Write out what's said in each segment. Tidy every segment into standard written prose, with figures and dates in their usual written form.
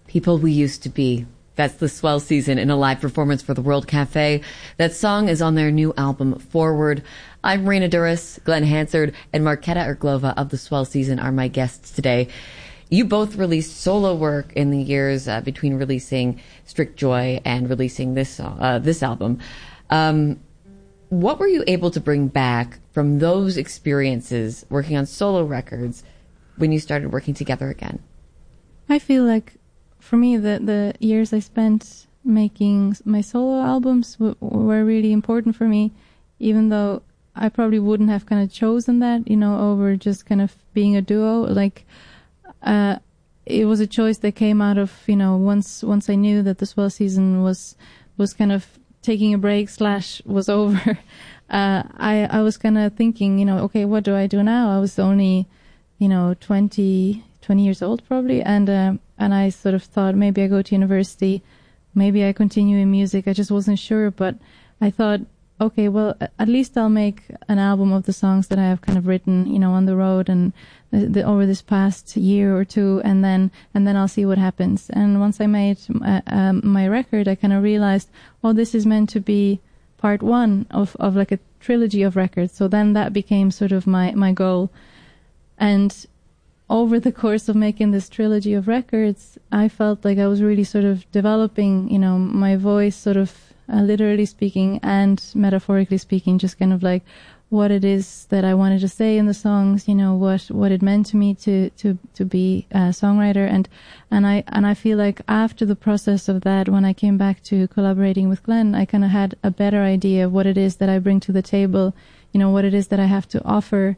People We Used to Be. That's the Swell Season in a live performance for the World Cafe. That song is on their new album, Forward. I'm Raina Duras, Glenn Hansard, and Marketa Irglova of the Swell Season are my guests today. You both released solo work in the years between releasing Strict Joy and releasing this album. What were you able to bring back from those experiences working on solo records when you started working together again? I feel like, for me, the years I spent making my solo albums were really important for me, even though I probably wouldn't have kind of chosen that, over just kind of being a duo. Like, it was a choice that came out of, once I knew that the Swell Season was kind of taking a break / was over. I was kind of thinking, okay, what do I do now? I was only, 20 years old probably, and I sort of thought maybe I go to university, maybe I continue in music. I just wasn't sure, but I thought, okay, well, at least I'll make an album of the songs that I have kind of written, on the road and over this past year or two, and then I'll see what happens. And once I made my record, I kind of realized, oh, this is meant to be part one of like a trilogy of records. So then that became sort of my goal. And over the course of making this trilogy of records, I felt like I was really sort of developing, my voice, sort of literally speaking and metaphorically speaking, just kind of like what it is that I wanted to say in the songs, what it meant to me to be a songwriter. And I feel like after the process of that, when I came back to collaborating with Glenn, I kind of had a better idea of what it is that I bring to the table, what it is that I have to offer,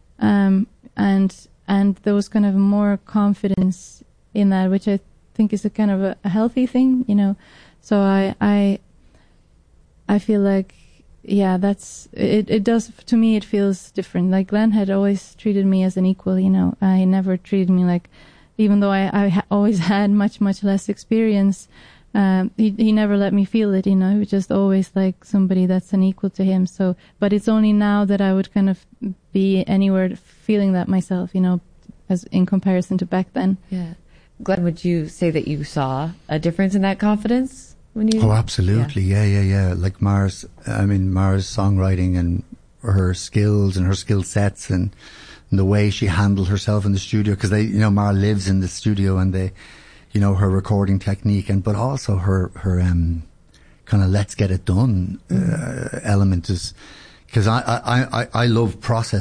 and there was kind of more confidence in that, which I think is a kind of a healthy thing, So I feel like, yeah, that's it. It does, to me, it feels different. Like Glenn had always treated me as an equal, I never treated me like, even though I always had much less experience, he never let me feel it, he was just always like somebody that's an equal to him. So, but it's only now that I would kind of be anywhere feeling that myself, as in comparison to back then. Yeah. Glenn, would you say that you saw a difference in that confidence when you? Oh, absolutely. Yeah. Like Mara's songwriting and her skills and her skill sets and the way she handled herself in the studio, because Mara lives in the studio, and her recording technique, but also her kind of let's get it done element is, because I love process